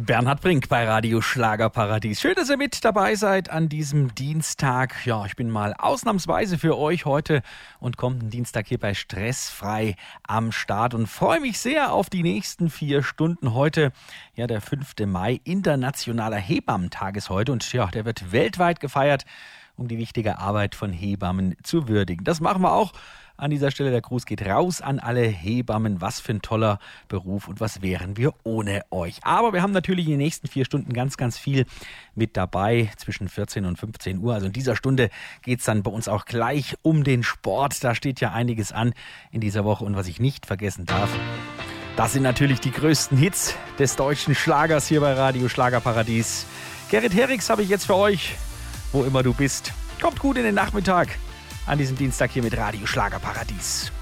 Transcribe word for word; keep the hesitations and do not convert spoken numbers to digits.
Bernhard Brink bei Radio Schlagerparadies. Schön, dass ihr mit dabei seid an diesem Dienstag. Ja, ich bin mal ausnahmsweise für euch heute und kommenden Dienstag hier bei Stressfrei am Start und freue mich sehr auf die nächsten vier Stunden. Heute, ja, der fünfte Mai, internationaler Hebammentag ist heute und ja, der wird weltweit gefeiert, um die wichtige Arbeit von Hebammen zu würdigen. Das machen wir auch. An dieser Stelle, der Gruß geht raus an alle Hebammen. Was für ein toller Beruf und was wären wir ohne euch. Aber wir haben natürlich in den nächsten vier Stunden ganz, ganz viel mit dabei, zwischen vierzehn und fünfzehn Uhr. Also in dieser Stunde geht es dann bei uns auch gleich um den Sport. Da steht ja einiges an in dieser Woche. Und was ich nicht vergessen darf, das sind natürlich die größten Hits des deutschen Schlagers hier bei Radio Schlagerparadies. Gerrit Herrix habe ich jetzt für euch, wo immer du bist. Kommt gut in den Nachmittag an diesem Dienstag hier mit Radio Schlagerparadies.